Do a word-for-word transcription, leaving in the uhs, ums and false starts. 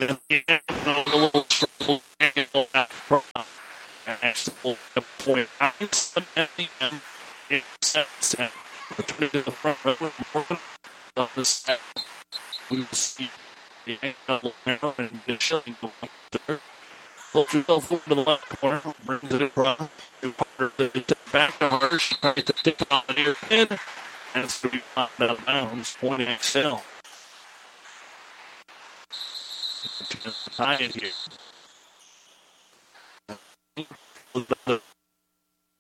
a little triple angle back from and that's the point. At the end, it sets and return to the front row Morgan on the set. We will see the angle now and the shilling go up there. Pulls yourself over to the left corner, brings it across to Parker to back to Harsh, tries to stick it on the near pin, and it's going to be popped out of bounds, pointing Excel. Tie it here. The